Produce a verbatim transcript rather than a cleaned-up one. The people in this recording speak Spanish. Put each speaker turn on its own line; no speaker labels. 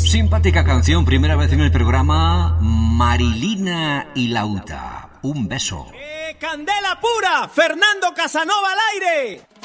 Simpática canción, primera vez en el programa. Marilina y Lauta. Un beso.
¡Eh, candela pura! ¡Fernando Casanova al aire!